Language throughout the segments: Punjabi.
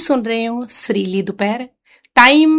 ਸੁਣ ਰਹੇ ਹੋ ਸੁਰੀਲੀ ਦੁਪਹਿਰ। ਟਾਈਮ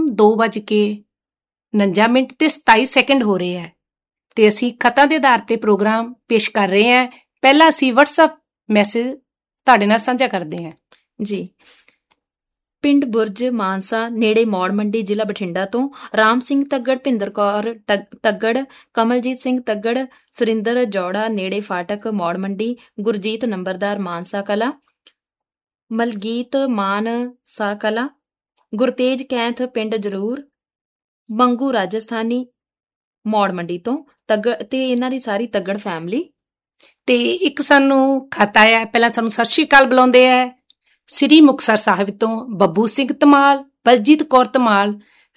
2:49 ਤੇ 27 ਸੈਕਿੰਡ ਹੋ ਰਹੇ ਹੈ ਤੇ ਅਸੀਂ ਖਤਾਂ ਦੇ ਆਧਾਰ ਤੇ ਪ੍ਰੋਗਰਾਮ ਪੇਸ਼ ਕਰ ਰਹੇ ਹਾਂ। ਪਹਿਲਾਂ ਅਸੀਂ WhatsApp ਮੈਸੇਜ ਤੁਹਾਡੇ ਨਾਲ ਸਾਂਝਾ ਕਰਦੇ ਹਾਂ ਜੀ। ਪਿੰਡ ਬੁਰਜ ਮਾਨਸਾ ਨੇੜੇ ਮੌੜ ਮੰਡੀ, ਜ਼ਿਲ੍ਹਾ ਬਠਿੰਡਾ ਤੋਂ ਰਾਮ ਸਿੰਘ ਤੱਗੜ, ਭਿੰਦਰ ਕੌਰ ਤੱਗੜ, ਕਮਲਜੀਤ ਸਿੰਘ ਤੱਗੜ, ਸੁਰਿੰਦਰ ਜੌੜਾ ਨੇੜੇ ਫਾਟਕ ਮੌੜ ਮੰਡੀ, ਗੁਰਜੀਤ ਨੰਬਰਦਾਰ ਮਾਨਸਾ ਕਲਾ, ਮਲਗੀਤ ਮਾਨਸਾ ਕਲਾ, ਗੁਰਤੇਜ ਕੈਂਥ ਪਿੰਡ ਜ਼ਰੂਰ, ਮੰਗੂ ਰਾਜਸਥਾਨੀ ਮੌੜ ਮੰਡੀ ਤੋਂ ਤੱਗੜ ਤੇ ਇਹਨਾਂ ਦੀ ਸਾਰੀ ਤੱਗੜ ਫੈਮਿਲੀ। ਤੇ ਇੱਕ ਸਾਨੂੰ ਖਤ ਆਇਆ, ਪਹਿਲਾਂ ਸਾਨੂੰ ਸਤਿ ਸ਼੍ਰੀ ਅਕਾਲ ਬੁਲਾਉਂਦੇ ਹੈ ਸ੍ਰੀ ਮੁਕਤਸਰ ਸਾਹਿਬ ਤੋਂ ਬੱਬੂ ਸਿੰਘ ਧਮਾਲ, ਬਲਜੀਤ ਕੌਰ ਧਮਾਲ,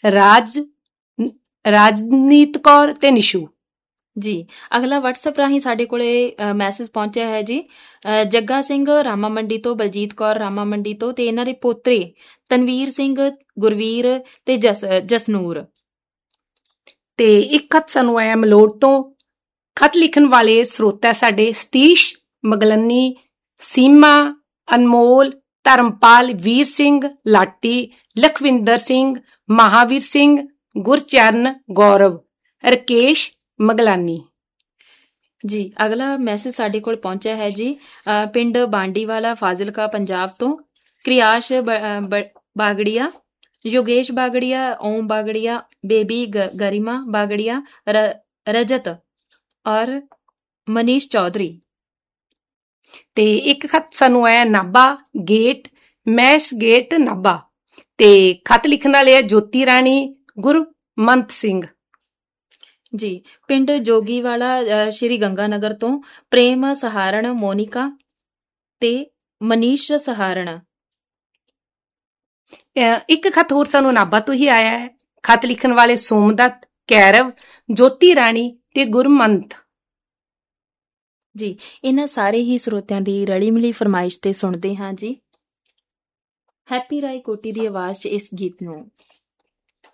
ਰਾਜਨੀਤ ਕੌਰ ਤੇ ਨਿਸ਼ੂ ਜੀ। ਅਗਲਾ WhatsApp ਰਾਹੀਂ ਸਾਡੇ ਕੋਲੇ ਮੈਸੇਜ ਪਹੁੰਚਿਆ ਹੈ ਜੀ। ਜੱਗਾ ਸਿੰਘ ਰਾਮਾ ਮੰਡੀ ਤੋਂ, ਬਲਜੀਤ ਕੌਰ ਰਾਮਾ ਮੰਡੀ ਤੋਂ ਤੇ ਇਹਨਾਂ ਦੇ ਪੋਤਰੇ ਤਨਵੀਰ ਸਿੰਘ, ਗੁਰਵੀਰ ਤੇ ਜਸਨੂਰ। ਤੇ ਇੱਕ ਖਤ ਸਾਨੂੰ ਆਇਆ ਮਲੋਟ ਤੋਂ। ਖਤ ਲਿਖਣ ਵਾਲੇ ਸਰੋਤਾ ਸਾਡੇ ਸਤੀਸ਼ ਮਗਲਨੀ, ਸੀਮਾ, ਅਨਮੋਲ, ਧਰਮਪਾਲ, ਵੀਰ ਸਿੰਘ ਲਾਟੀ, ਲਖਵਿੰਦਰ ਸਿੰਘ, ਮਹਾਵੀਰ ਸਿੰਘ, ਗੁਰਚਰਨ, ਗੌਰਵ, ਰਕੇਸ਼ ਮਗਲਾਨੀ ਜੀ। ਅਗਲਾ ਮੈਸੇਜ ਸਾਡੇ ਕੋਲ ਪਹੁੰਚਿਆ ਹੈ ਜੀ ਪਿੰਡ ਬਾਂਡੀਵਾਲਾ, ਫਾਜ਼ਿਲਕਾ, ਪੰਜਾਬ ਤੋਂ। ਕ੍ਰਿਆਸ਼ ਬਾਗੜੀਆ, ਯੋਗੇਸ਼ ਬਾਗੜੀਆ, ਓਮ ਬਾਗੜੀਆ, ਬੇਬੀ ਗਰਿਮਾ ਬਾਗੜੀਆ, ਰਜਤ ਔਰ ਮਨੀਸ਼ ਚੌਧਰੀ। ਤੇ ਇੱਕ ਖਤ ਸਾਨੂੰ ਆਇਆ Nabha gate, mess gate Nabha ਤੇ ਖਤ ਲਿਖਣ ਵਾਲੇ ਆ ਜੋਤੀ ਰਾਣੀ, ਗੁਰਮੰਤ ਸਿੰਘ ਜੀ। ਪਿੰਡ ਜੋਗੀਵਾਲਾ, ਸ਼੍ਰੀ ਗੰਗਾਨਗਰ ਤੋਂ ਪ੍ਰੇਮ ਸਹਾਰਣ, ਮੋਨਿਕਾ ਤੇ ਮਨੀਸ਼ ਸਹਾਰਣ। ਇੱਕ ਖਤ ਹੋਰ ਸਾਨੂੰ ਨਾਭਾ ਤੋਂ ਹੀ ਆਇਆ ਹੈ। ਖਤ ਲਿਖਣ ਵਾਲੇ ਸੋਮਦੱਤ, ਕੈਰਵ, ਜੋਤੀ ਰਾਣੀ ਤੇ ਗੁਰਮੰਤ ਜੀ। ਇਹਨਾਂ ਸਾਰੇ ਹੀ ਸਰੋਤਿਆਂ ਦੀ ਰਲੀ ਮਿਲੀ ਫਰਮਾਇਸ਼ ਤੇ ਸੁਣਦੇ ਹਾਂ ਜੀ ਹੈਪੀ ਰਾਏ ਕੋਟੀ ਦੀ ਆਵਾਜ਼ 'ਚ ਇਸ ਗੀਤ ਨੂੰ।